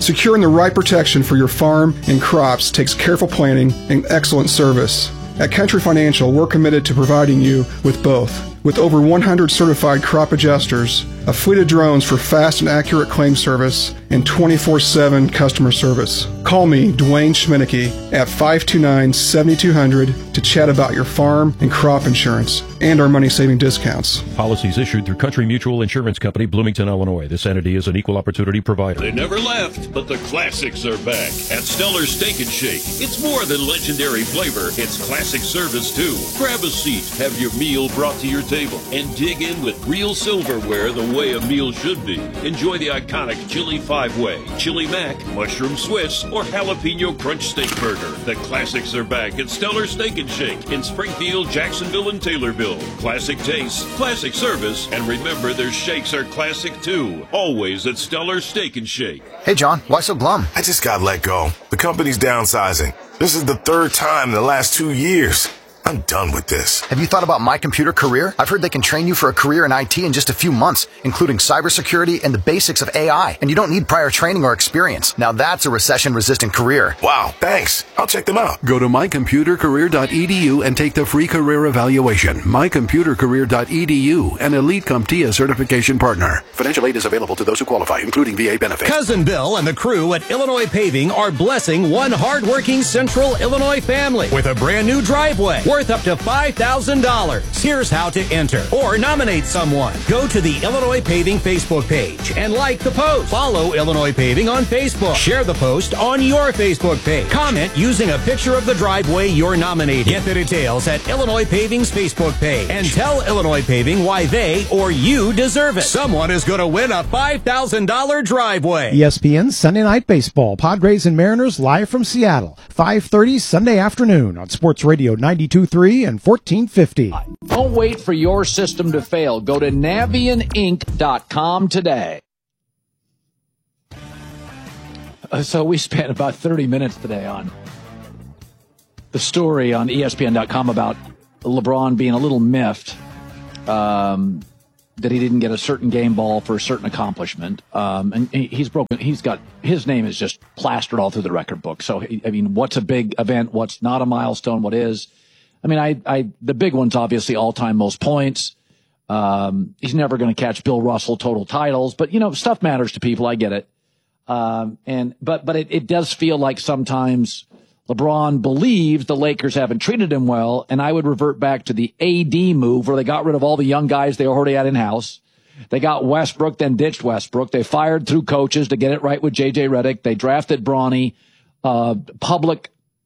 Securing the right protection for your farm and crops takes careful planning and excellent service. At Country Financial, we're committed to providing you with both. With over 100 certified crop adjusters, a fleet of drones for fast and accurate claim service, and 24/7 customer service. Call me, Dwayne Schminneke, at 529-7200 to chat about your farm and crop insurance and our money-saving discounts. Policies issued through Country Mutual Insurance Company, Bloomington, Illinois. This entity is an equal opportunity provider. They never left, but the classics are back at Stellar Steak and Shake. It's more than legendary flavor. It's classic service, too. Grab a seat, have your meal brought to your table, and dig in with real silverware the way a meal should be. Enjoy the iconic Chili 5-Way, Chili Mac, Mushroom Swiss, or Jalapeno Crunch Steak Burger. The classics are back at Stellar Steak and Shake in Springfield, Jacksonville, and Taylorville. Classic taste, classic service, and remember their shakes are classic too. Always at Stellar Steak and Shake. Hey John, why so glum? I just got let go. The company's downsizing. This is the third time in the last 2 years. I'm done with this. Have you thought about My Computer Career? I've heard they can train you for a career in IT in just a few months, including cybersecurity and the basics of AI. And you don't need prior training or experience. Now that's a recession-resistant career. Wow, thanks. I'll check them out. Go to mycomputercareer.edu and take the free career evaluation. Mycomputercareer.edu, an Elite CompTIA certification partner. Financial aid is available to those who qualify, including VA benefits. Cousin Bill and the crew at Illinois Paving are blessing one hardworking Central Illinois family with a brand new driveway worth up to $5,000. Here's how to enter or nominate someone. Go to the Illinois Paving Facebook page and like the post. Follow Illinois Paving on Facebook. Share the post on your Facebook page. Comment using a picture of the driveway you're nominating. Get the details at Illinois Paving's Facebook page and tell Illinois Paving why they or you deserve it. Someone is going to win a $5,000 driveway. ESPN Sunday Night Baseball. Padres and Mariners live from Seattle. 5:30 Sunday afternoon on Sports Radio 92.3 and 1450. Don't wait for your system to fail. Go to NavianInc.com today. So we spent about 30 minutes today on the story on ESPN.com about LeBron being a little miffed that he didn't get a certain game ball for a certain accomplishment. And he's broken. He's got his name is just plastered all through the record book. So, I mean, what's a big event? What's not a milestone? What is? I mean, the big one's obviously all-time most points. He's never going to catch Bill Russell total titles, but you know, stuff matters to people. I get it. But it does feel like sometimes LeBron believes the Lakers haven't treated him well. And I would revert back to the AD move where they got rid of all the young guys they already had in-house. They got Westbrook, then ditched Westbrook. They fired through coaches to get it right with JJ Redick. They drafted Bronny. Public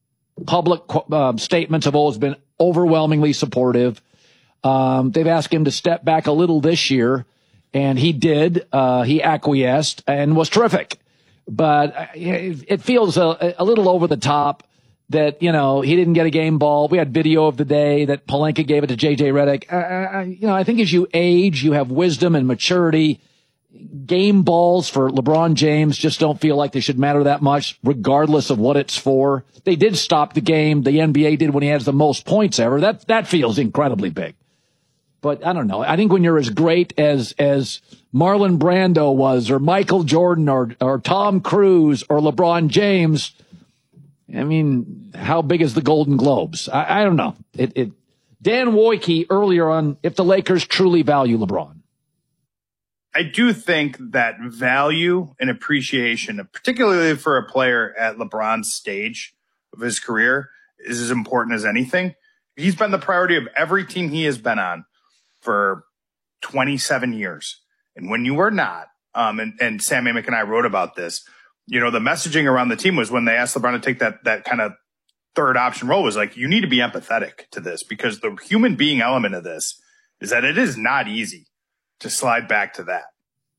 statements have always been overwhelmingly supportive. They've asked him to step back a little this year, and he did. He acquiesced and was terrific. But it feels a little over the top that, you know, he didn't get a game ball. We had video of the day that Pelinka gave it to JJ Redick. I think as you age, you have wisdom and maturity. Game balls for LeBron James just don't feel like they should matter that much, regardless of what it's for. They did stop the game. The NBA did when he has the most points ever. That feels incredibly big. But I don't know. I think when you're as great as Marlon Brando was, or Michael Jordan, or Tom Cruise, or LeBron James, I mean, how big is the Golden Globes? I don't know. Dan Wojcicki earlier on, if the Lakers truly value LeBron. I do think that value and appreciation, particularly for a player at LeBron's stage of his career, is as important as anything. He's been the priority of every team he has been on for 27 years. And when you were not, and Sam Amick and I wrote about this, you know, the messaging around the team was when they asked LeBron to take that kind of third option role was like, you need to be empathetic to this, because the human being element of this is that it is not easy to slide back to that.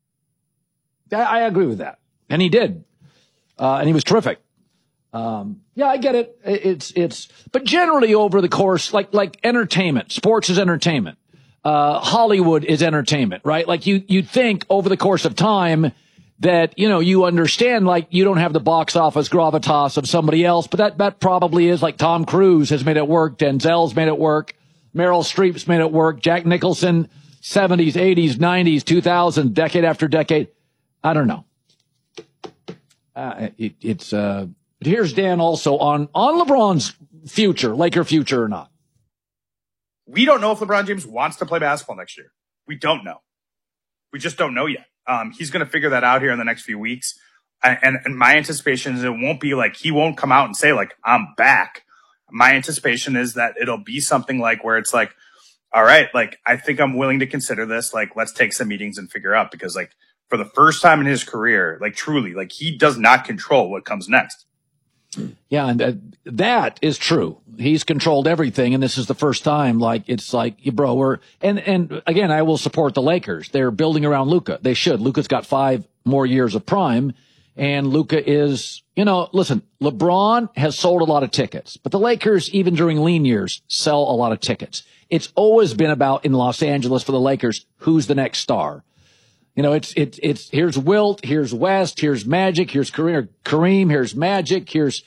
I agree with that. And he did. And he was terrific. Yeah, I get it. But generally over the course, like entertainment, sports is entertainment. Hollywood is entertainment, right? Like you'd think over the course of time that, you know, you understand, like you don't have the box office gravitas of somebody else, but that probably is like Tom Cruise has made it work. Denzel's made it work. Meryl Streep's made it work. Jack Nicholson, 70s, 80s, 90s, 2000s, decade after decade. I don't know. Here's Dan also on LeBron's future, Laker future or not. We don't know if LeBron James wants to play basketball next year. We don't know. We just don't know yet. He's going to figure that out here in the next few weeks. And my anticipation is it won't be like, he won't come out and say like, I'm back. My anticipation is that it'll be something like where it's like, all right, like, I think I'm willing to consider this. Like, let's take some meetings and figure out, because like for the first time in his career, like truly, like he does not control what comes next. Yeah, and that is true. He's controlled everything, and this is the first time. Like, it's like, bro, and again, I will support the Lakers. They're building around Luka. They should. Luka's got 5 more years of prime, and Luka is, listen, LeBron has sold a lot of tickets, but the Lakers, even during lean years, sell a lot of tickets. It's always been about, in Los Angeles for the Lakers, who's the next star. It's here's Wilt, here's West, here's Magic, here's Kareem, here's Magic, here's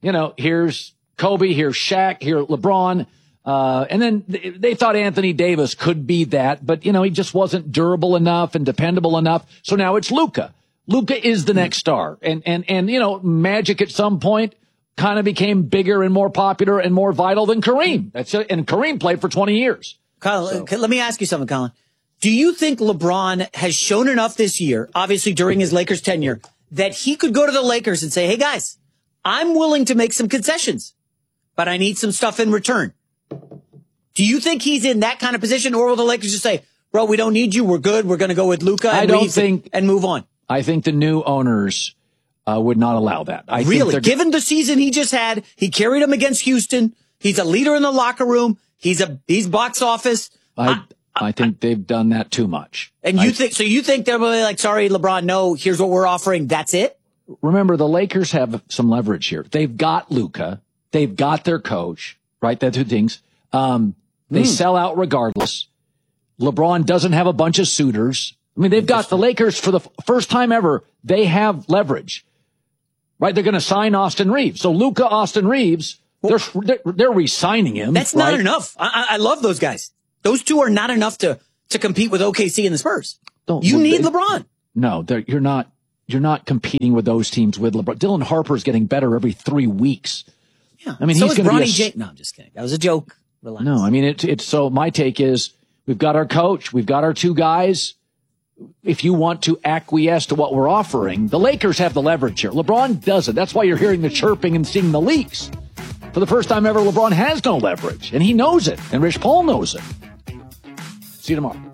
Kobe, here's Shaq, here's LeBron. And then they thought Anthony Davis could be that, but he just wasn't durable enough and dependable enough. So now it's Luka. Luka is the next star. And Magic at some point kind of became bigger and more popular and more vital than Kareem. That's it. And Kareem played for 20 years. Colin, let me ask you something, Colin. Do you think LeBron has shown enough this year, obviously during his Lakers tenure, that he could go to the Lakers and say, hey, guys, I'm willing to make some concessions, but I need some stuff in return? Do you think he's in that kind of position, or will the Lakers just say, bro, we don't need you, we're good, we're going to go with Luka and move on? I think the new owners would not allow that. Really? Given the season he just had, he carried them against Houston. He's a leader in the locker room. He's box office. I think they've done that too much. And you think they're really like, sorry, LeBron, no, here's what we're offering. That's it? Remember, the Lakers have some leverage here. They've got Luka. They've got their coach, right? That's two things. They sell out regardless. LeBron doesn't have a bunch of suitors. I mean, they've got the Lakers for the first time ever. They have leverage, right? They're going to sign Austin Reeves. So Luka, Austin Reeves, they're re-signing him. That's not enough. I love those guys. Those two are not enough to compete with OKC and the Spurs. You need LeBron. No, you're not competing with those teams with LeBron. Dylan Harper's getting better every 3 weeks. Yeah. I mean, so he's going to be James. No, I'm just kidding. That was a joke. Relax. No, I mean, it's so my take is we've got our coach. We've got our 2 guys. If you want to acquiesce to what we're offering, the Lakers have the leverage here. LeBron doesn't. That's why you're hearing the chirping and seeing the leaks. For the first time ever, LeBron has no leverage, and he knows it, and Rich Paul knows it. See you tomorrow.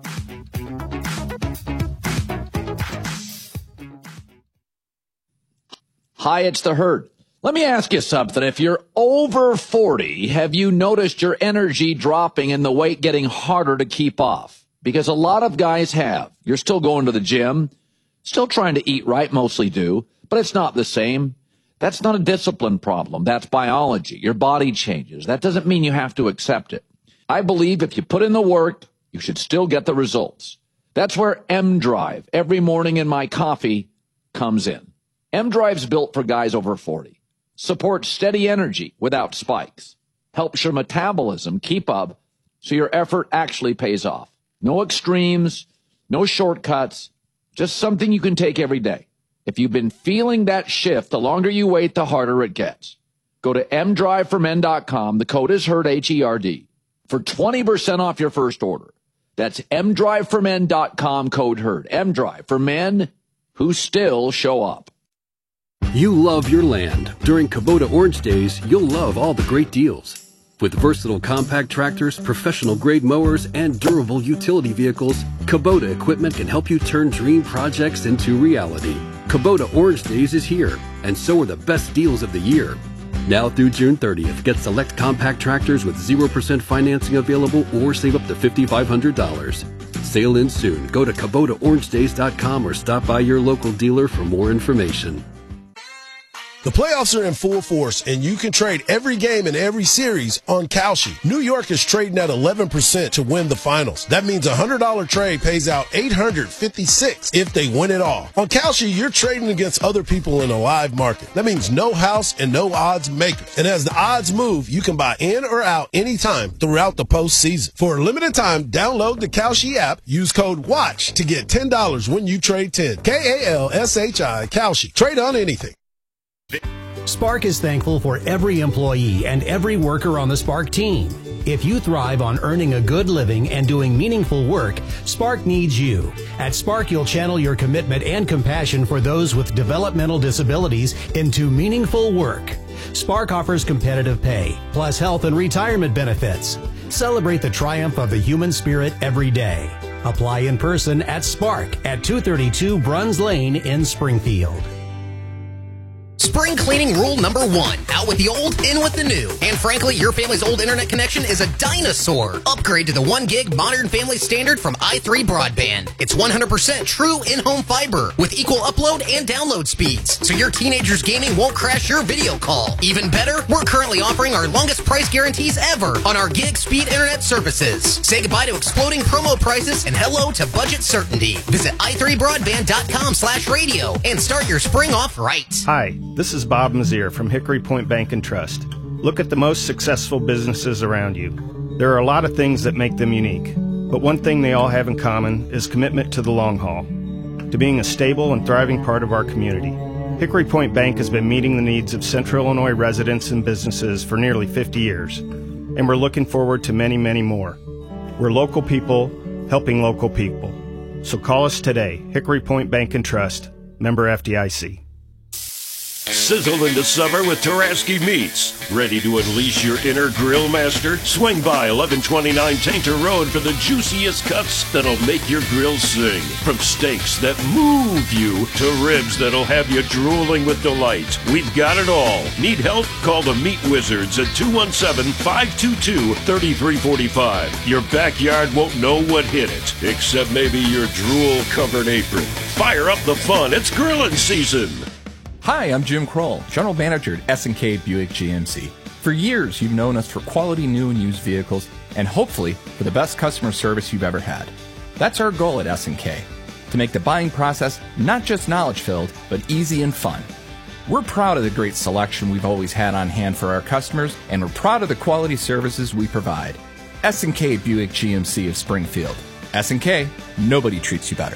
Hi, it's the Herd. Let me ask you something. If you're over 40, have you noticed your energy dropping and the weight getting harder to keep off? Because a lot of guys have. You're still going to the gym, still trying to eat right, mostly do, but it's not the same. That's not a discipline problem. That's biology. Your body changes. That doesn't mean you have to accept it. I believe if you put in the work, you should still get the results. That's where M-Drive, every morning in my coffee, comes in. M-Drive's built for guys over 40. Supports steady energy without spikes. Helps your metabolism keep up so your effort actually pays off. No extremes, no shortcuts, just something you can take every day. If you've been feeling that shift, the longer you wait, the harder it gets. Go to mdriveformen.com. The code is HERD, H-E-R-D, for 20% off your first order. That's mdriveformen.com, code HERD. M-Drive for men who still show up. You love your land. During Kubota Orange Days, you'll love all the great deals. With versatile compact tractors, professional-grade mowers, and durable utility vehicles, Kubota equipment can help you turn dream projects into reality. Kubota Orange Days is here, and so are the best deals of the year. Now through June 30th, get select compact tractors with 0% financing available or save up to $5,500. Sale ends soon. Go to KubotaOrangeDays.com or stop by your local dealer for more information. The playoffs are in full force, and you can trade every game in every series on Kalshi. New York is trading at 11% to win the finals. That means a $100 trade pays out $856 if they win it all. On Kalshi, you're trading against other people in a live market. That means no house and no odds makers. And as the odds move, you can buy in or out anytime throughout the postseason. For a limited time, download the Kalshi app. Use code WATCH to get $10 when you trade 10. Kalshi, Kalshi. Trade on anything. Spark is thankful for every employee and every worker on the Spark team. If you thrive on earning a good living and doing meaningful work, Spark needs you. At Spark, you'll channel your commitment and compassion for those with developmental disabilities into meaningful work. Spark offers competitive pay, plus health and retirement benefits. Celebrate the triumph of the human spirit every day. Apply in person at Spark at 232 Bruns Lane in Springfield. Spring cleaning rule number 1. Out with the old, in with the new. And frankly, your family's old internet connection is a dinosaur. Upgrade to the 1 gig modern family standard from i3 Broadband. It's 100% true in-home fiber with equal upload and download speeds, so your teenager's gaming won't crash your video call. Even better, we're currently offering our longest price guarantees ever on our gig speed internet services. Say goodbye to exploding promo prices and hello to budget certainty. Visit i3broadband.com/radio and start your spring off right. Hi. This is Bob Mazier from Hickory Point Bank and Trust. Look at the most successful businesses around you. There are a lot of things that make them unique, but one thing they all have in common is commitment to the long haul, to being a stable and thriving part of our community. Hickory Point Bank has been meeting the needs of Central Illinois residents and businesses for nearly 50 years, and we're looking forward to many, many more. We're local people helping local people. So call us today, Hickory Point Bank and Trust, member FDIC. Sizzle into summer with Taraski Meats. Ready to unleash your inner grill master? Swing by 1129 Tainter Road for the juiciest cuts that'll make your grill sing. From steaks that move you to ribs that'll have you drooling with delight. We've got it all. Need help? Call the Meat Wizards at 217-522-3345. Your backyard won't know what hit it, except maybe your drool-covered apron. Fire up the fun. It's grilling season. Hi, I'm Jim Kroll, General Manager at S&K Buick GMC. For years, you've known us for quality new and used vehicles, and hopefully for the best customer service you've ever had. That's our goal at S&K, to make the buying process not just knowledge-filled, but easy and fun. We're proud of the great selection we've always had on hand for our customers, and we're proud of the quality services we provide. S&K Buick GMC of Springfield. S&K, nobody treats you better.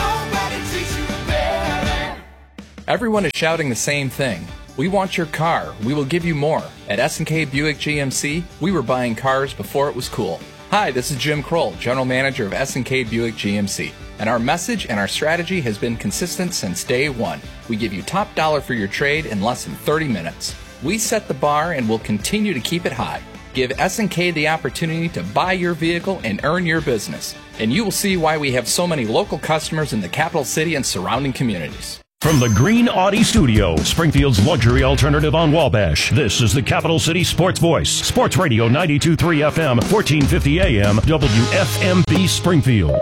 Everyone is shouting the same thing. We want your car. We will give you more. At S&K Buick GMC, we were buying cars before it was cool. Hi, this is Jim Kroll, General Manager of S&K Buick GMC. And our message and our strategy has been consistent since day one. We give you top dollar for your trade in less than 30 minutes. We set the bar and will continue to keep it high. Give S&K the opportunity to buy your vehicle and earn your business. And you will see why we have so many local customers in the capital city and surrounding communities. From the Green Audi Studio, Springfield's luxury alternative on Wabash, this is the Capital City Sports Voice. Sports Radio 92.3 FM, 1450 AM, WFMB Springfield.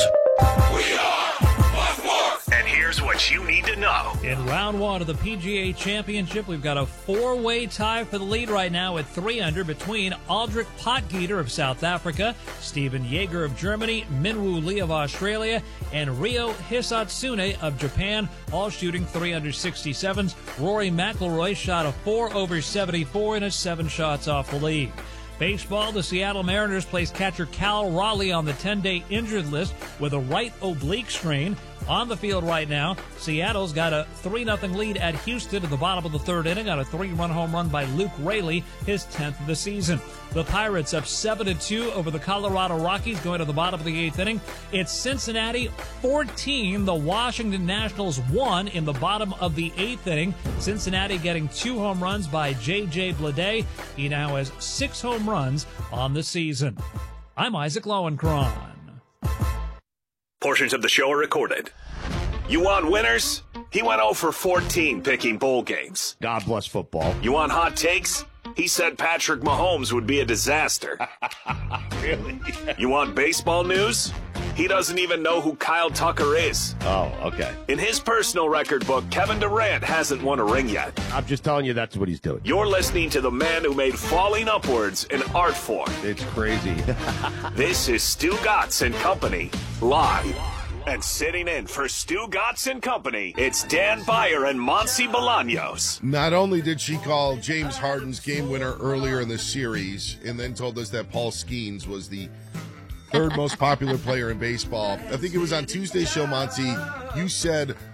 And here's what you need to know. In round one of the PGA Championship, we've got a four-way tie for the lead right now at 3 under between Aldrich Potgieter of South Africa, Stephen Jaeger of Germany, Minwoo Lee of Australia, and Ryo Hisatsune of Japan, all shooting 3 under 67s. Rory McIlroy shot a 4 over 74 and is 7 shots off the lead. Baseball, the Seattle Mariners placed catcher Cal Raleigh on the 10-day injured list with a right oblique strain. On the field right now, Seattle's got a 3-0 lead at Houston at the bottom of the third inning on a 3-run home run by Luke Raley, his 10th of the season. The Pirates up 7-2 over the Colorado Rockies going to the bottom of the 8th inning. It's Cincinnati 14, the Washington Nationals 1 in the bottom of the 8th inning. Cincinnati getting 2 home runs by J.J. Bleday. He now has 6 home runs on the season. I'm Isaac Lowenkron. Portions of the show are recorded. You want winners? He went 0 for 14 picking bowl games. God bless football. You want hot takes? He said Patrick Mahomes would be a disaster. Really? You want baseball news? He doesn't even know who Kyle Tucker is. Oh, okay. In his personal record book, Kevin Durant hasn't won a ring yet. I'm just telling you that's what he's doing. You're listening to the man who made falling upwards an art form. It's crazy. This is Stu Gatz and Company, live. And sitting in for Stu Gatz and Company, it's Dan Beyer and Monty Bolaños. Not only did she call James Harden's game winner earlier in the series and then told us that Paul Skeens was the third most popular player in baseball. I think it was on Tuesday's show, Monty, you said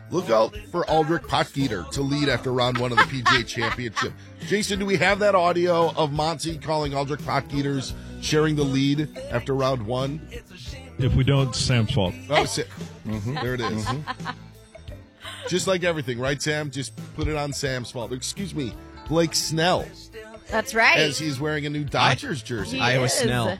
Look out for Aldrich Potgieter to lead after round 1 of the PGA Championship. Jason, do we have that audio of Monty calling Aldrich Potgieters sharing the lead after round 1? If we don't, Sam's fault. Oh, there it is. Just like everything, right, Sam? Just put it on Sam's fault. Excuse me, Blake Snell. That's right. As he's wearing a new Dodgers jersey. Iowa Snell.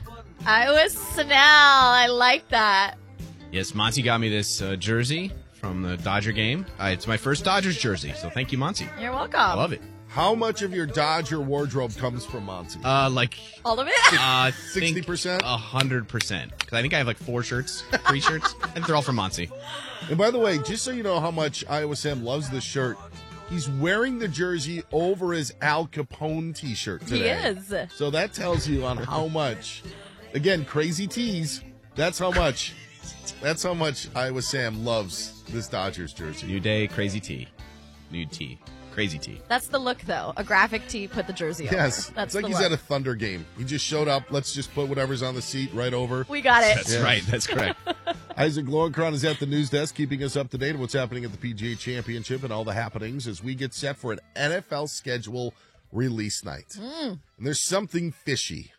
I like that. Yes, Monty got me this jersey from the Dodger game. It's my first Dodgers jersey, so thank you, Monty. You're welcome. I love it. How much of your Dodger wardrobe comes from Monty? Like all of it. 60%, 100%. Because I think I have like 3 shirts, and they're all from Monty. And by the way, just so you know how much Iowa Sam loves this shirt, he's wearing the jersey over his Al Capone T-shirt today. He is. So that tells you on how much. Again, crazy tees. That's how much Iowa Sam loves this Dodgers jersey. New day, crazy tee. New tee. Crazy tee. That's the look, though. A graphic tee, put the jersey over. Yes. That's it's like the he's look. at a Thunder game. He just showed up. Let's just put whatever's on the seat right over. We got it. That's right. That's correct. Isaac Lowenkron is at the news desk, keeping us up to date on what's happening at the PGA Championship and all the happenings as we get set for an NFL schedule release night. And there's something fishy.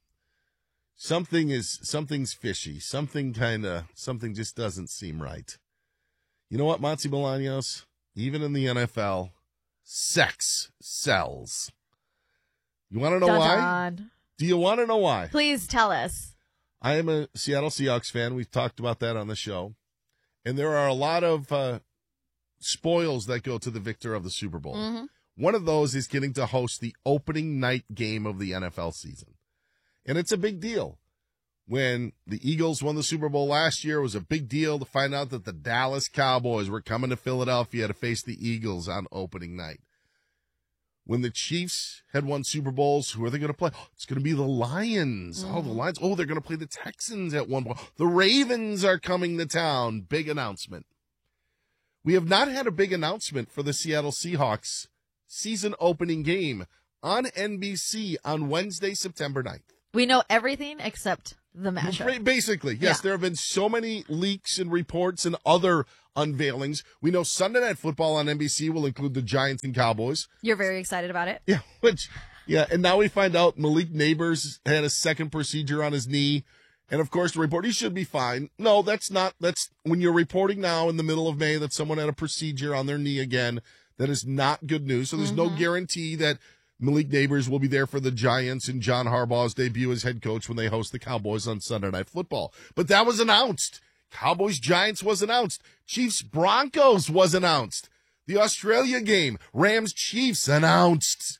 Something's fishy. Something just doesn't seem right. You know what, Monty Bolaños? Even in the NFL, sex sells. You want to know why? Do you want to know why? Please tell us. I am a Seattle Seahawks fan. We've talked about that on the show. And there are a lot of spoils that go to the victor of the Super Bowl. Mm-hmm. One of those is getting to host the opening night game of the NFL season. And it's a big deal. When the Eagles won the Super Bowl last year, it was a big deal to find out that the Dallas Cowboys were coming to Philadelphia to face the Eagles on opening night. When the Chiefs had won Super Bowls, who are they going to play? Oh, it's going to be the Lions. Oh, the Lions. Oh, they're going to play the Texans at one point. The Ravens are coming to town. Big announcement. We have not had a big announcement for the Seattle Seahawks season opening game on NBC on Wednesday, September 9th. We know everything except the matchup. Basically, yes. Yeah. There have been so many leaks and reports and other unveilings. We know Sunday Night Football on NBC will include the Giants and Cowboys. You're very excited about it? Yeah, and now we find out Malik Neighbors had a second procedure on his knee. And, of course, the report, he should be fine. No, that's when you're reporting now in the middle of May that someone had a procedure on their knee again, that is not good news. So there's no guarantee that Malik Neighbors will be there for the Giants and John Harbaugh's debut as head coach when they host the Cowboys on Sunday Night Football. But that was announced. Cowboys-Giants was announced. Chiefs-Broncos was announced. The Australia game, Rams-Chiefs announced.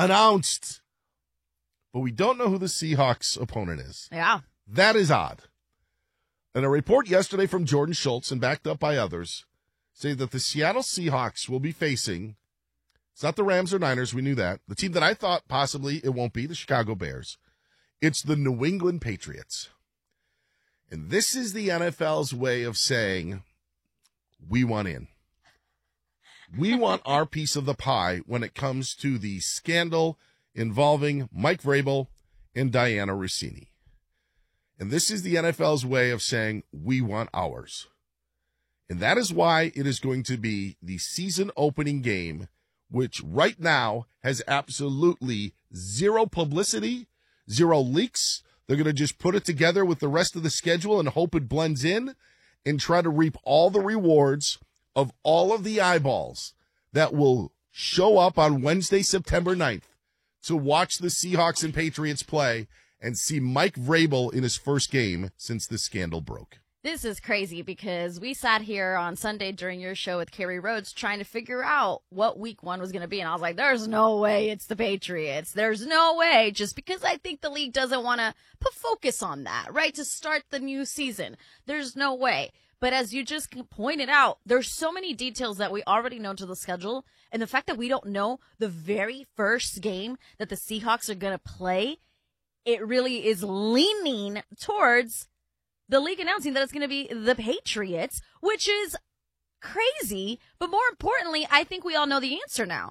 But we don't know who the Seahawks opponent is. Yeah. That is odd. And a report yesterday from Jordan Schultz and backed up by others say that the Seattle Seahawks will be facing, it's not the Rams or Niners, we knew that. The team that I thought possibly it won't be, the Chicago Bears. It's the New England Patriots. And this is the NFL's way of saying, we want in. We want our piece of the pie when it comes to the scandal involving Mike Vrabel and Diana Rossini. And this is the NFL's way of saying, we want ours. And that is why it is going to be the season opening game, which right now has absolutely zero publicity, zero leaks. They're going to just put it together with the rest of the schedule and hope it blends in and try to reap all the rewards of all of the eyeballs that will show up on Wednesday, September 9th to watch the Seahawks and Patriots play and see Mike Vrabel in his first game since the scandal broke. This is crazy because we sat here on Sunday during your show with Kerry Rhodes trying to figure out what week one was going to be. And I was like, there's no way it's the Patriots. There's no way, just because I think the league doesn't want to put focus on that, right? To start the new season. There's no way. But as you just pointed out, there's so many details that we already know to the schedule. And the fact that we don't know the very first game that the Seahawks are going to play, it really is leaning towards the league announcing that it's going to be the Patriots, which is crazy. But more importantly, I think we all know the answer now.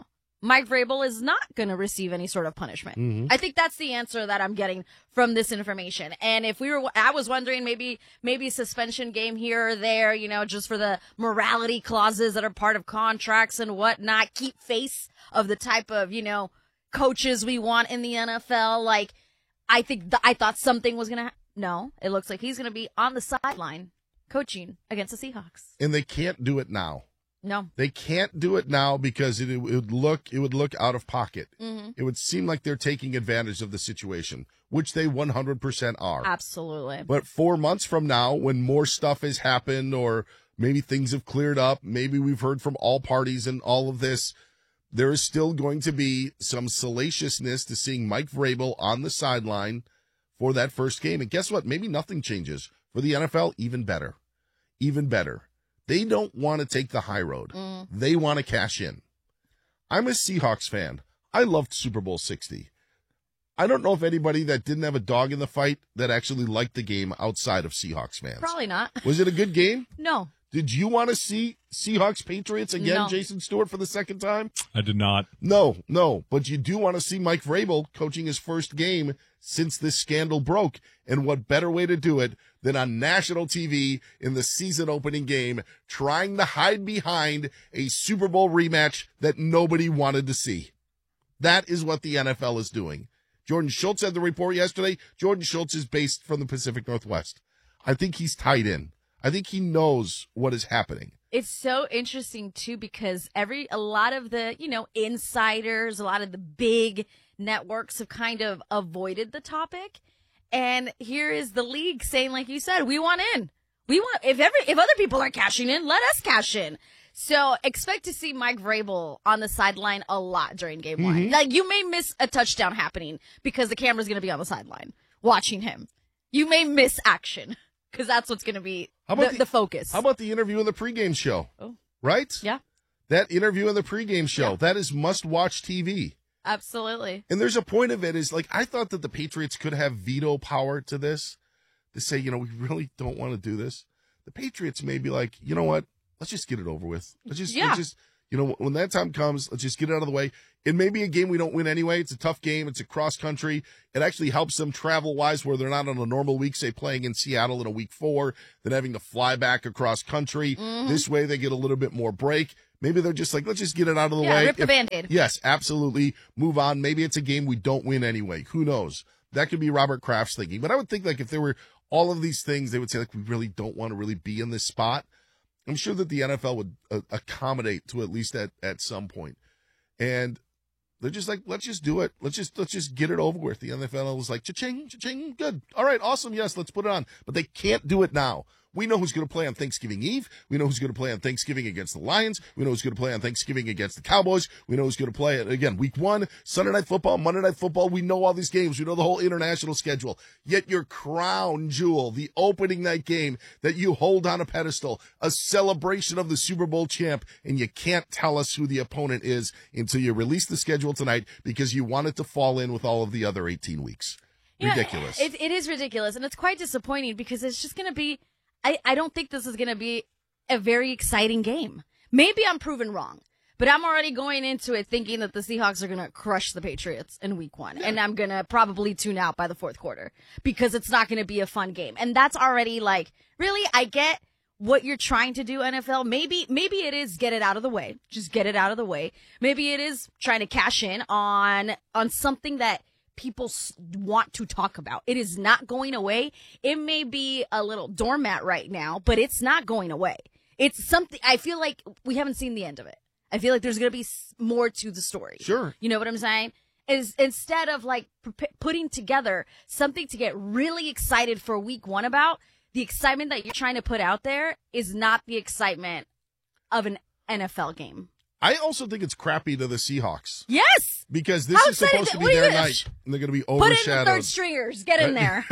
Mike Vrabel is not going to receive any sort of punishment. Mm-hmm. I think that's the answer that I'm getting from this information. And if I was wondering maybe suspension game here or there, just for the morality clauses that are part of contracts and whatnot, keep face of the type of, coaches we want in the NFL. Like, I thought something was going to No, it looks like he's going to be on the sideline coaching against the Seahawks. And they can't do it now. No. They can't do it now because it would look out of pocket. Mm-hmm. It would seem like they're taking advantage of the situation, which they 100% are. Absolutely. But 4 months from now, when more stuff has happened or maybe things have cleared up, maybe we've heard from all parties and all of this, there is still going to be some salaciousness to seeing Mike Vrabel on the sideline for that first game. And guess what? Maybe nothing changes. For the NFL, even better. Even better. They don't want to take the high road. They want to cash in. I'm a Seahawks fan. I loved Super Bowl 60. I don't know if anybody that didn't have a dog in the fight that actually liked the game outside of Seahawks fans. Probably not. Was it a good game? No. Did you want to see Seahawks Patriots again, No. Jason Stewart, for the second time? I did not. No. But you do want to see Mike Vrabel coaching his first game since this scandal broke. And what better way to do it than on national TV in the season opening game, trying to hide behind a Super Bowl rematch that nobody wanted to see. That is what the NFL is doing. Jordan Schultz had the report yesterday. Jordan Schultz is based from the Pacific Northwest. I think he's tied in. I think he knows what is happening. It's so interesting too because a lot of the, insiders, a lot of the big networks have kind of avoided the topic. And here is the league saying, like you said, we want in. We want if other people are cashing in, let us cash in. So expect to see Mike Vrabel on the sideline a lot during game one. Like you may miss a touchdown happening because the camera's going to be on the sideline watching him. You may miss action because that's what's going to be the focus. How about the interview in the pregame show? Oh. Right? Yeah. That interview in the pregame show, that is must-watch TV. Absolutely. And there's a point of it is, like, I thought that the Patriots could have veto power to this, to say, we really don't want to do this. The Patriots may be like, you know what? Let's just get it over with. Let's just when that time comes, let's just get it out of the way. It may be a game we don't win anyway. It's a tough game. It's across country. It actually helps them travel-wise where they're not on a normal week, say playing in Seattle in a week 4, then having to fly back across country. This way they get a little bit more break. Maybe they're just like, let's just get it out of the way. Rip the Band-Aid. Yes, absolutely. Move on. Maybe it's a game we don't win anyway. Who knows? That could be Robert Kraft's thinking. But I would think, like, if there were all of these things, they would say, like, we really don't want to really be in this spot. I'm sure that the NFL would accommodate to at least at some point. And they're just like, let's just do it. Let's just get it over with. The NFL was like, cha-ching, cha-ching, good. All right, awesome, yes, let's put it on. But they can't do it now. We know who's going to play on Thanksgiving Eve. We know who's going to play on Thanksgiving against the Lions. We know who's going to play on Thanksgiving against the Cowboys. We know who's going to play, again, week 1, Sunday Night Football, Monday Night Football. We know all these games. We know the whole international schedule. Yet your crown jewel, the opening night game that you hold on a pedestal, a celebration of the Super Bowl champ, and you can't tell us who the opponent is until you release the schedule tonight because you want it to fall in with all of the other 18 weeks. Ridiculous. It is ridiculous, and it's quite disappointing because it's just going to be I don't think this is going to be a very exciting game. Maybe I'm proven wrong, but I'm already going into it thinking that the Seahawks are going to crush the Patriots in week 1, and I'm going to probably tune out by the fourth quarter because it's not going to be a fun game. And that's already like, really, I get what you're trying to do, NFL. Maybe it is get it out of the way. Just get it out of the way. Maybe it is trying to cash in on something that people want to talk about. It is not going away. It may be a little doormat right now, but it's not going away. It's something, I feel like we haven't seen the end of it. I feel like there's going to be more to the story. Sure. You know what I'm saying? Is instead of like putting together something to get really excited for week 1 about, the excitement that you're trying to put out there is not the excitement of an NFL game. I also think it's crappy to the Seahawks. Yes! Because this is supposed to be their night, and they're going to be overshadowed. Put in the third stringers. Get in there.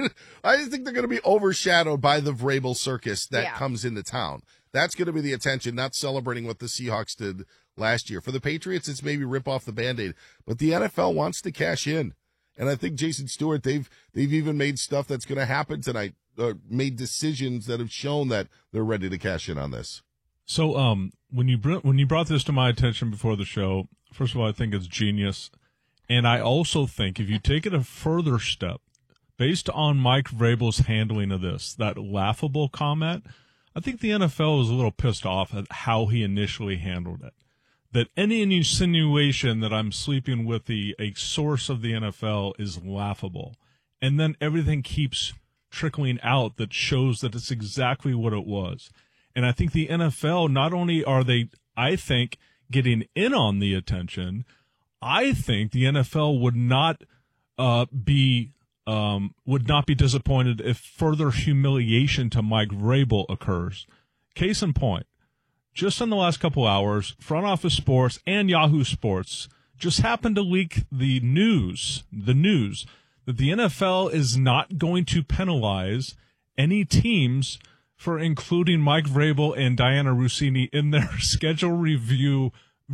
I think they're going to be overshadowed by the Vrabel circus that comes into town. That's going to be the attention, not celebrating what the Seahawks did last year. For the Patriots, it's maybe rip off the Band-Aid. But the NFL wants to cash in. And I think Jason Stewart, they've even made stuff that's going to happen tonight, made decisions that have shown that they're ready to cash in on this. So, when you brought this to my attention before the show, first of all, I think it's genius. And I also think if you take it a further step, based on Mike Vrabel's handling of this, that laughable comment, I think the NFL was a little pissed off at how he initially handled it. That any insinuation that I'm sleeping with a source of the NFL is laughable. And then everything keeps trickling out that shows that it's exactly what it was. And I think the NFL, not only are they, I think, getting in on the attention, I think the NFL would not be disappointed if further humiliation to Mike Vrabel occurs. Case in point, just in the last couple hours, Front Office Sports and Yahoo Sports just happened to leak the news that the NFL is not going to penalize any teams for including Mike Vrabel and Diana Russini in their schedule reveal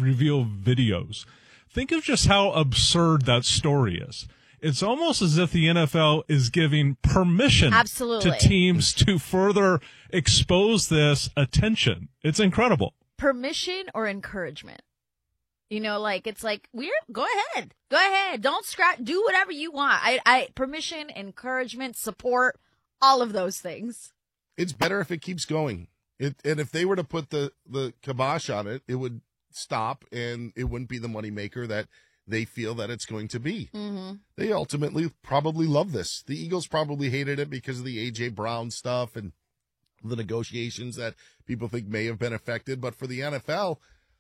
videos. Think of just how absurd that story is. It's almost as if the NFL is giving permission to teams to further expose this attention. It's incredible. Permission or encouragement? You know, like, it's like, go ahead. Don't scratch, do whatever you want. I permission, encouragement, support, all of those things. It's better if it keeps going. And if they were to put the kibosh on it, it would stop and it wouldn't be the moneymaker that they feel that it's going to be. Mm-hmm. They ultimately probably love this. The Eagles probably hated it because of the A.J. Brown stuff and the negotiations that people think may have been affected. But for the NFL,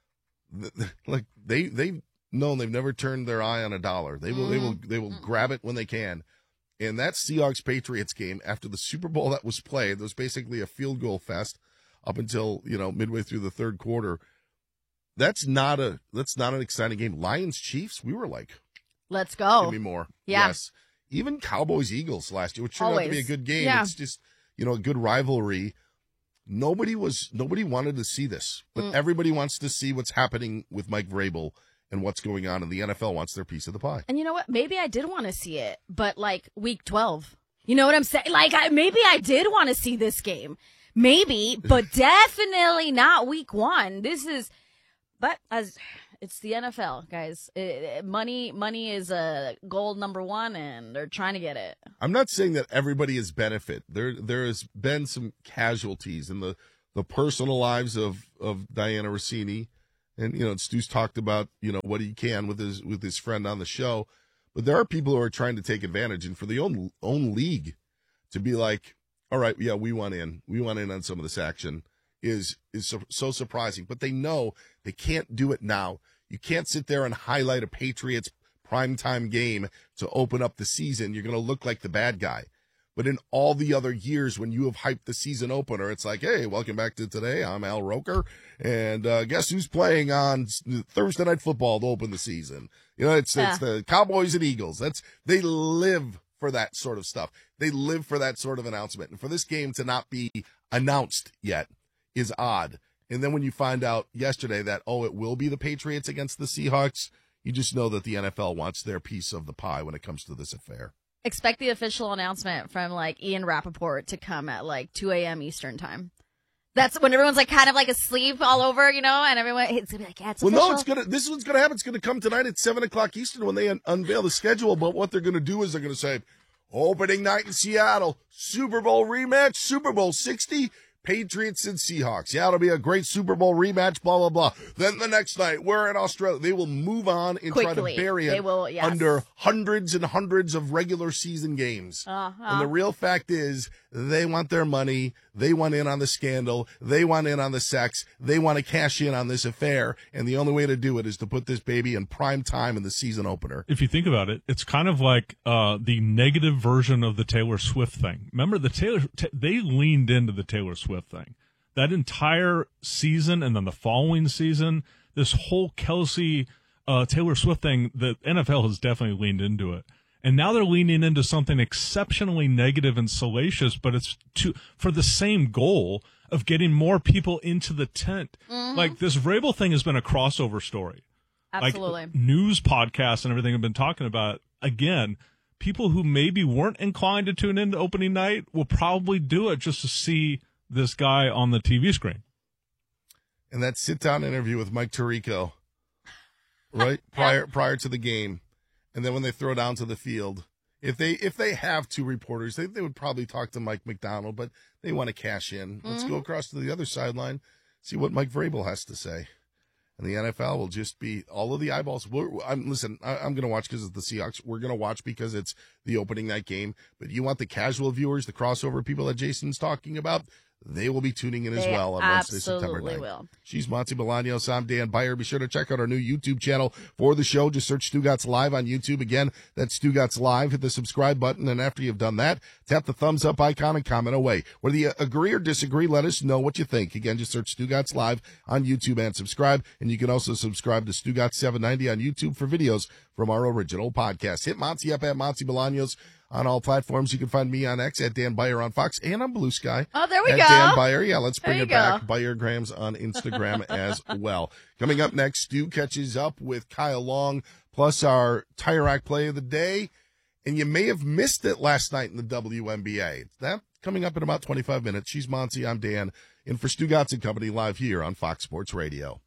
like they've known they've never turned their eye on a dollar. They will grab it when they can. And that Seahawks-Patriots game, after the Super Bowl that was played, there was basically a field goal fest up until, midway through the third quarter. That's not an exciting game. Lions-Chiefs, we were like, let's go. Give me more. Yeah. Yes. Even Cowboys-Eagles last year, which turned out to be a good game. Yeah. It's just, a good rivalry. Nobody wanted to see this, but everybody wants to see what's happening with Mike Vrabel and what's going on, and the NFL wants their piece of the pie. And you know what? Maybe I did want to see it, but like week 12. You know what I'm saying? Like, maybe I did want to see this game. Maybe, but definitely not week 1. But as it's the NFL, guys. Money is goal number 1, and they're trying to get it. I'm not saying that everybody is benefit. There has been some casualties in the personal lives of Diana Russini. And, Stu's talked about, what he can with his friend on the show. But there are people who are trying to take advantage. And for the own league to be like, all right, yeah, we want in on some of this action is so surprising. But they know they can't do it now. You can't sit there and highlight a Patriots primetime game to open up the season. You're going to look like the bad guy. But in all the other years when you have hyped the season opener, it's like, hey, welcome back to today. I'm Al Roker. And guess who's playing on Thursday Night Football to open the season? It's the Cowboys and Eagles. They live for that sort of stuff. They live for that sort of announcement. And for this game to not be announced yet is odd. And then when you find out yesterday that, it will be the Patriots against the Seahawks, you just know that the NFL wants their piece of the pie when it comes to this affair. Expect the official announcement from Ian Rappaport to come at 2 a.m. Eastern time. That's when everyone's kind of asleep all over, and everyone it's gonna be like, yeah, it's official. Well, no, this one's gonna happen. It's gonna come tonight at 7:00 Eastern when they unveil the schedule. But what they're gonna do is they're gonna say, opening night in Seattle, Super Bowl rematch, Super Bowl 60. Patriots and Seahawks. Yeah, it'll be a great Super Bowl rematch, blah, blah, blah. Then the next night, we're in Australia. They will move on and try to bury it under hundreds and hundreds of regular season games. And the real fact is they want their money. They want in on the scandal. They want in on the sex. They want to cash in on this affair. And the only way to do it is to put this baby in prime time in the season opener. If you think about it, it's kind of like the negative version of the Taylor Swift thing. Remember, they leaned into the Taylor Swift thing. That entire season and then the following season, this whole Kelsey Taylor Swift thing, the NFL has definitely leaned into it. And now they're leaning into something exceptionally negative and salacious, but it's for the same goal of getting more people into the tent. Mm-hmm. This Vrabel thing has been a crossover story. Absolutely. News podcasts and everything have been talking about it. Again, people who maybe weren't inclined to tune into opening night will probably do it just to see this guy on the TV screen. and that sit-down interview with Mike Tirico, right, prior to the game, and then when they throw down to the field, if they have two reporters, they would probably talk to Mike McDonald, but they want to cash in. Let's go across to the other sideline, see what Mike Vrabel has to say. And the NFL will just be all of the eyeballs. I'm going to watch because it's the Seahawks. We're going to watch because it's the opening night game. But you want the casual viewers, the crossover people that Jason's talking about, they will be tuning in as well on Wednesday, September 9th. Will. She's Monty Bolaños. I'm Dan Beyer. Be sure to check out our new YouTube channel for the show. Just search Stugotz Live on YouTube. Again, that's Stugotz Live. Hit the subscribe button, and after you've done that, tap the thumbs up icon and comment away. Whether you agree or disagree, let us know what you think. Again, just search Stugotz Live on YouTube and subscribe. And you can also subscribe to Stugotz 790 on YouTube for videos from our original podcast. Hit Monty up at Monty Bolaños on all platforms. You can find me on X at Dan Beyer on Fox and on Blue Sky. Oh, there we at go. Dan Beyer. Yeah, let's bring There it you back. go. Beyergrams on Instagram as well. Coming up next, Stu catches up with Kyle Long, plus our Tire Rack play of the day. And you may have missed it last night in the WNBA. That coming up in about 25 minutes. She's Monty. I'm Dan. In for Stugotz and Company live here on Fox Sports Radio.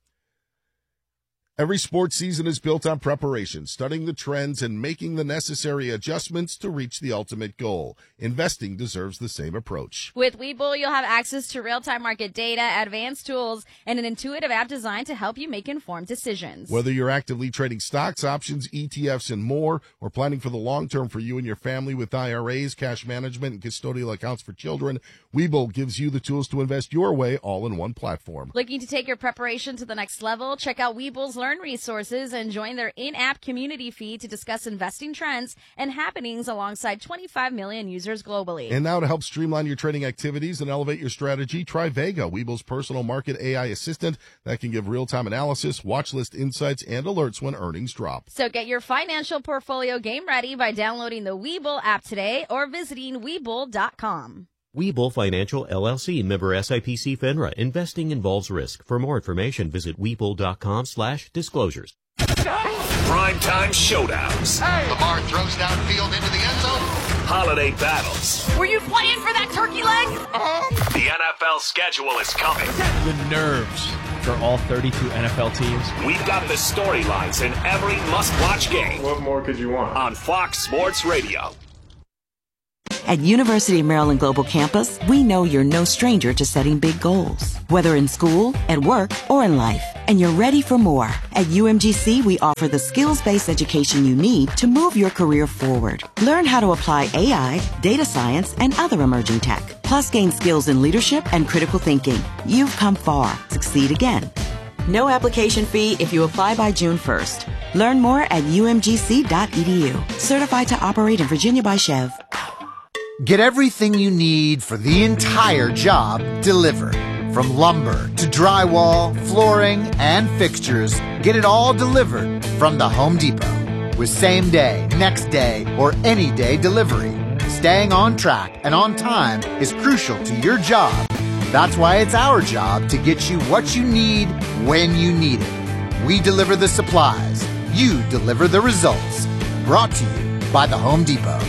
Every sports season is built on preparation, studying the trends, and making the necessary adjustments to reach the ultimate goal. Investing deserves the same approach. With Webull, you'll have access to real-time market data, advanced tools, and an intuitive app designed to help you make informed decisions. Whether you're actively trading stocks, options, ETFs, and more, or planning for the long term for you and your family with IRAs, cash management, and custodial accounts for children, Webull gives you the tools to invest your way all in one platform. Looking to take your preparation to the next level? Check out Webull's Learn resources and join their in-app community feed to discuss investing trends and happenings alongside 25 million users globally. And now to help streamline your trading activities and elevate your strategy, try Vega, Webull's personal market AI assistant that can give real-time analysis, watch list insights, and alerts when earnings drop. So get your financial portfolio game ready by downloading the Webull app today or visiting Webull.com. Webull Financial LLC, member SIPC FINRA. Investing involves risk. For more information, visit Webull.com/disclosures. Primetime showdowns. Lamar throws downfield into the end zone. Holiday battles. Were you playing for that turkey leg? The NFL schedule is coming. The nerves for all 32 NFL teams. We've got the storylines in every must-watch game. What more could you want? On Fox Sports Radio. At University of Maryland Global Campus, we know you're no stranger to setting big goals, whether in school, at work, or in life, and you're ready for more. At UMGC, we offer the skills-based education you need to move your career forward. Learn how to apply AI, data science, and other emerging tech, plus gain skills in leadership and critical thinking. You've come far. Succeed again. No application fee if you apply by June 1st. Learn more at umgc.edu. Certified to operate in Virginia by Chev. Get everything you need for the entire job delivered. From lumber to drywall, flooring, and fixtures, get it all delivered from the Home Depot. With same day, next day, or any day delivery. Staying on track and on time is crucial to your job. That's why it's our job to get you what you need when you need it. We deliver the supplies. You deliver the results. Brought to you by the Home Depot.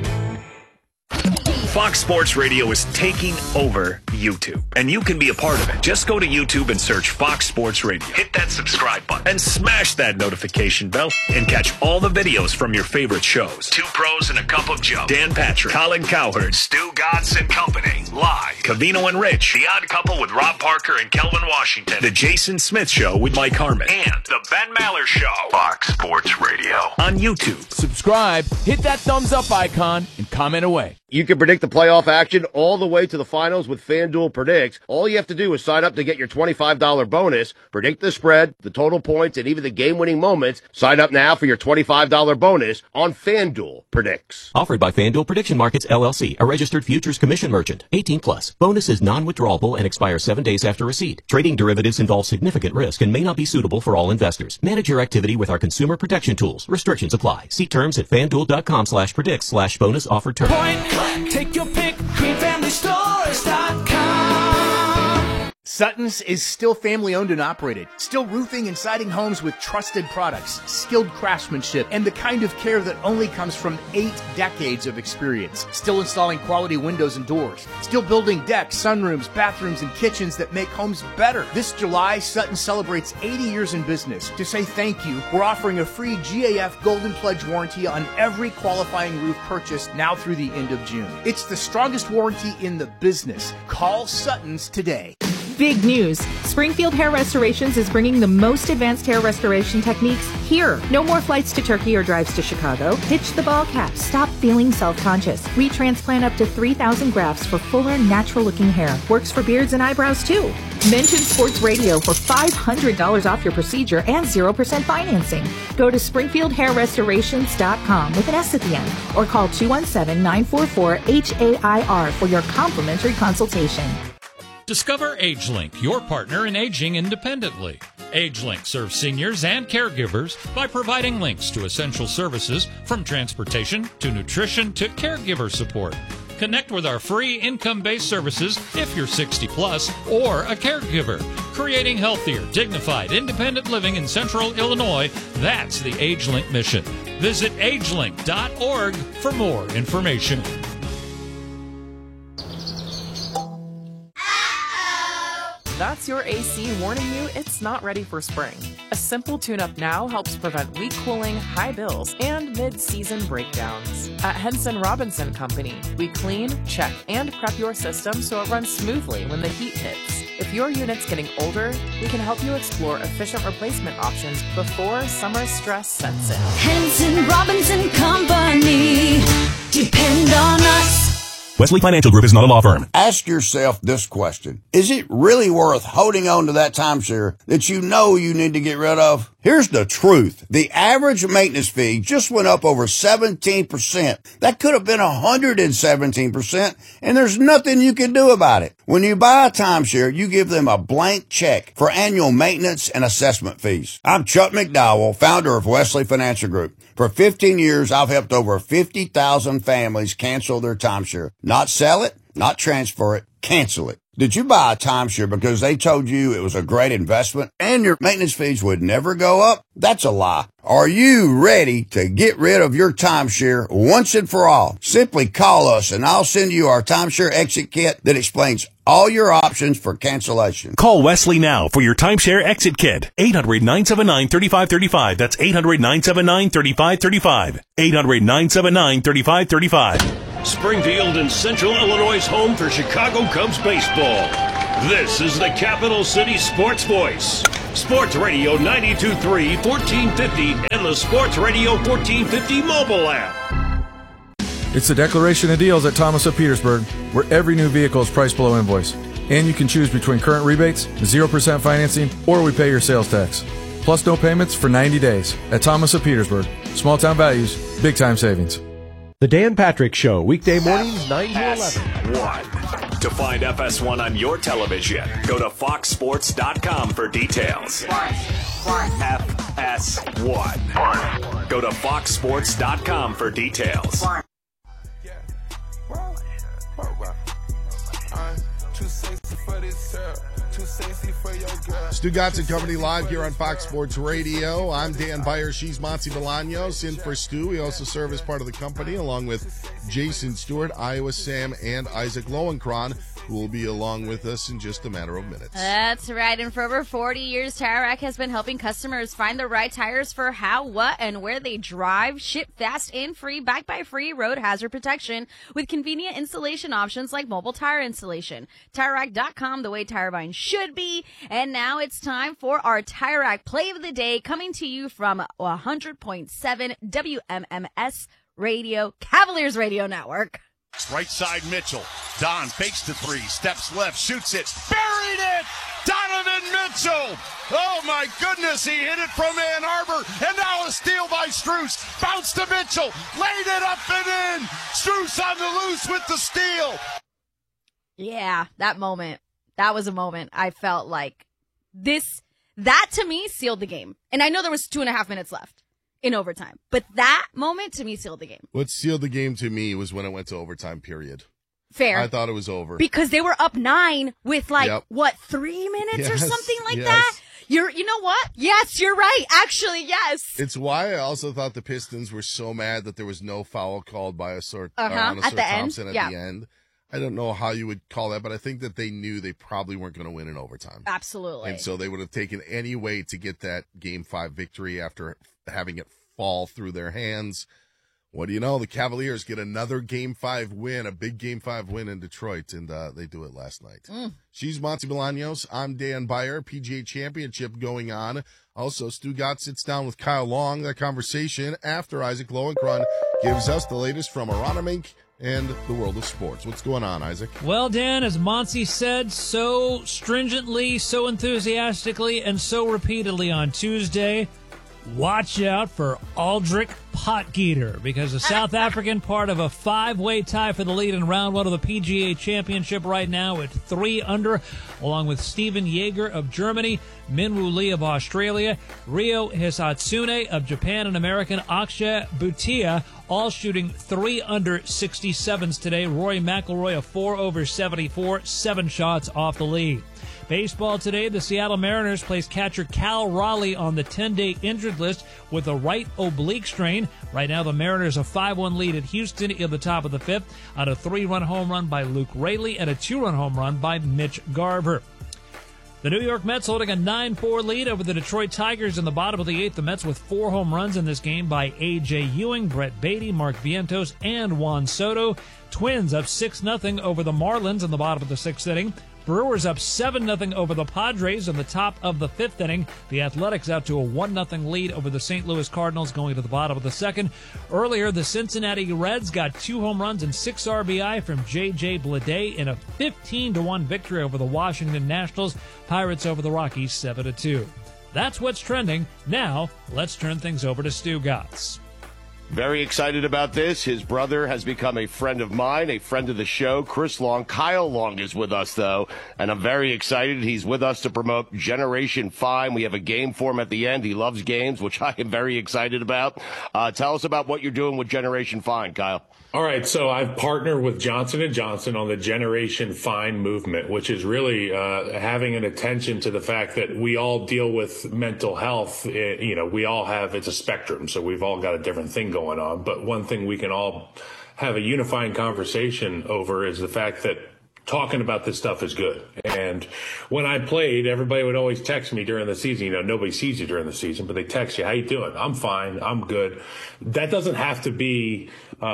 Fox Sports Radio is taking over YouTube, and you can be a part of it. Just go to YouTube and search Fox Sports Radio. Hit that subscribe button and smash that notification bell and catch all the videos from your favorite shows. Two Pros and a Cup of Joe. Dan Patrick, Colin Cowherd, Stugotz and Company. Live. Covino and Rich. The Odd Couple with Rob Parker and Kelvin Washington. The Jason Smith Show with Mike Harmon. And The Ben Maller Show. Fox Sports Radio. On YouTube. Subscribe, hit that thumbs up icon, and comment away. You can predict the playoff action all the way to the finals with FanDuel Predicts. All you have to do is sign up to get your $25 bonus, predict the spread, the total points, and even the game-winning moments. Sign up now for your $25 bonus on FanDuel Predicts. Offered by FanDuel Prediction Markets, LLC, a registered futures commission merchant. 18+. Bonus is non-withdrawable and expires 7 days after receipt. Trading derivatives involves significant risk and may not be suitable for all investors. Manage your activity with our consumer protection tools. Restrictions apply. See terms at FanDuel.com/predicts/bonus offer term. Take your pick, greenfamilystores.com. Sutton's is still family-owned and operated, still roofing and siding homes with trusted products, skilled craftsmanship, and the kind of care that only comes from 8 decades of experience. Still installing quality windows and doors, still building decks, sunrooms, bathrooms, and kitchens that make homes better. This July, Sutton celebrates 80 years in business. To say thank you, we're offering a free GAF Golden Pledge warranty on every qualifying roof purchased now through the end of June. It's the strongest warranty in the business. Call Sutton's today. Big news! Springfield Hair Restorations is bringing the most advanced hair restoration techniques here. No more flights to Turkey or drives to Chicago. Pitch the ball cap. Stop feeling self-conscious. We transplant up to 3,000 grafts for fuller, natural-looking hair. Works for beards and eyebrows, too. Mention Sports Radio for $500 off your procedure and 0% financing. Go to SpringfieldHairRestorations.com with an S at the end or call 217-944-HAIR for your complimentary consultation. Discover AgeLink, your partner in aging independently. AgeLink serves seniors and caregivers by providing links to essential services from transportation to nutrition to caregiver support. Connect with our free income-based services if you're 60 plus or a caregiver. Creating healthier, dignified, independent living in Central Illinois, that's the AgeLink mission. Visit agelink.org for more information. That's your AC warning you it's not ready for spring. A simple tune-up now helps prevent weak cooling, high bills, and mid-season breakdowns. At Henson Robinson Company, we clean, check, and prep your system so it runs smoothly when the heat hits. If your unit's getting older, we can help you explore efficient replacement options before summer stress sets in. Henson Robinson Company. Depend on us. Wesley Financial Group is not a law firm. Ask yourself this question. Is it really worth holding on to that timeshare that you know you need to get rid of? Here's the truth. The average maintenance fee just went up over 17%. That could have been 117%, and there's nothing you can do about it. When you buy a timeshare, you give them a blank check for annual maintenance and assessment fees. I'm Chuck McDowell, founder of Wesley Financial Group. For 15 years, I've helped over 50,000 families cancel their timeshare. Not sell it, not transfer it, cancel it. Did you buy a timeshare because they told you it was a great investment and your maintenance fees would never go up? That's a lie. Are you ready to get rid of your timeshare once and for all? Simply call us and I'll send you our timeshare exit kit that explains all your options for cancellation. Call Wesley now for your timeshare exit kit. 800-979-3535. That's 800-979-3535. 800-979-3535. Springfield and Central Illinois' home for Chicago Cubs baseball. This is the Capital City Sports Voice. Sports Radio 92.3, 1450, and the Sports Radio 1450 mobile app. It's the Declaration of Deals at Thomas of Petersburg, where every new vehicle is priced below invoice. And you can choose between current rebates, 0% financing, or we pay your sales tax. Plus no payments for 90 days. At Thomas of Petersburg. Small town values, big time savings. The Dan Patrick Show, weekday mornings 9 to 11. FS1. To find FS1 on your television, go to foxsports.com for details. FS1. Go to foxsports.com for details. Stu Gatz Company live here on Fox Sports Radio. I'm Dan Beyer. She's Monty Bolaños in for Stu. We also serve as part of the company along with Jason Stewart, Iowa Sam, and Isaac Lowenkron, who will be along with us in just a matter of minutes. That's right. And for over 40 years, Tire Rack has been helping customers find the right tires for how, what, and where they drive. Ship fast and free, backed by free road hazard protection with convenient installation options like mobile tire installation. TireRack.com, the way tire buying should be. And now it's time for our Tire Rack Play of the Day, coming to you from 100.7 WMMS Radio, Cavaliers Radio Network. Right side Mitchell. Don fakes the three, steps left, shoots it, buried it! Donovan Mitchell! Oh my goodness, he hit it from Ann Arbor, and now a steal by Strus. Bounce to Mitchell, laid it up and in! Strus on the loose with the steal! Yeah, that moment. That was a moment I felt like that to me sealed the game. And I know there was 2.5 minutes left in overtime, but that moment to me sealed the game. What sealed the game to me was when it went to overtime, period. Fair. I thought it was over. Because they were up 9 with 3 minutes or something like that? You know what? Yes, you're right. Actually, yes. It's why I also thought the Pistons were so mad that there was no foul called by Thompson at the end. I don't know how you would call that, but I think that they knew they probably weren't going to win in overtime. Absolutely. And so they would have taken any way to get that Game 5 victory after having it fall through their hands. What do you know? The Cavaliers get another Game 5 win, a big Game 5 win in Detroit, and they do it last night. She's Monty Bolaños. I'm Dan Beyer. PGA Championship going on. Also, Stugotz sits down with Kyle Long. That conversation after Isaac Lowenkron gives us the latest from Aronimink and the world of sports. What's going on, Isaac? Well, Dan, as Monty said so stringently, so enthusiastically, and so repeatedly on Tuesday, watch out for Aldrich Potgieter, because the South African part of a 5-way tie for the lead in round 1 of the PGA Championship right now at 3 under, along with Steven Jaeger of Germany, Minwoo Lee of Australia, Ryo Hisatsune of Japan, and American Akshay Bhutia, all shooting 3 under 67s today. Rory McIlroy a 4 over 74, 7 shots off the lead. Baseball today, the Seattle Mariners placed catcher Cal Raleigh on the 10-day injured list with a right oblique strain. Right now, the Mariners a 5-1 lead at Houston in the top of the 5th on a 3-run home run by Luke Raley and a 2-run home run by Mitch Garver. The New York Mets holding a 9-4 lead over the Detroit Tigers in the bottom of the 8th. The Mets with 4 home runs in this game by A.J. Ewing, Brett Beatty, Mark Vientos, and Juan Soto. Twins up 6-0 over the Marlins in the bottom of the 6th inning. Brewers up 7-0 over the Padres in the top of the 5th inning. The Athletics out to a 1-0 lead over the St. Louis Cardinals going to the bottom of the 2nd. Earlier, the Cincinnati Reds got 2 home runs and 6 RBI from J.J. Bleday in a 15-1 victory over the Washington Nationals. Pirates over the Rockies 7-2. That's what's trending. Now, let's turn things over to Stugotz. Very excited about this. His brother has become a friend of mine, a friend of the show, Chris Long. Kyle Long is with us, though, and I'm very excited. He's with us to promote Generation Fine. We have a game for him at the end. He loves games, which I am very excited about. Tell us about what you're doing with Generation Fine, Kyle. All right, so I've partnered with Johnson & Johnson on the Generation Fine movement, which is really having an attention to the fact that we all deal with mental health. We all have, it's a spectrum, so we've all got a different thing going on. But one thing we can all have a unifying conversation over is the fact that talking about this stuff is good. And when I played, everybody would always text me during the season. Nobody sees you during the season, but they text you, how you doing? I'm fine. I'm good. That doesn't have to be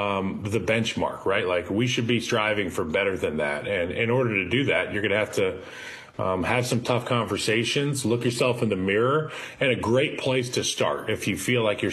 the benchmark, right? Like, we should be striving for better than that. And in order to do that, you're going to have to have some tough conversations, look yourself in the mirror, and a great place to start if you feel like you're